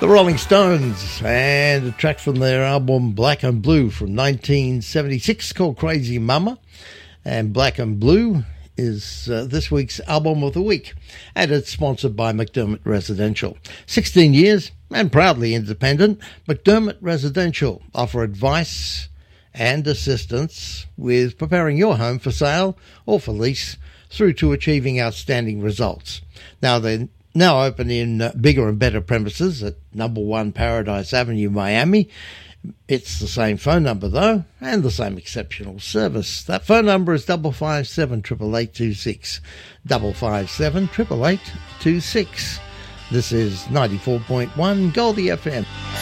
The Rolling Stones, and a track from their album Black and Blue from 1976 called Crazy Mama. And Black and Blue is this week's Album of the Week, and it's sponsored by McDermott Residential. 16 years and proudly independent, McDermott Residential offer advice and assistance with preparing your home for sale or for lease through to achieving outstanding results. Now they're open in bigger and better premises at number 1 Paradise Avenue, Miami. It's the same phone number, though, and the same exceptional service. That phone number is 557 88826. 557 88826. This is 94.1 Goldie FM.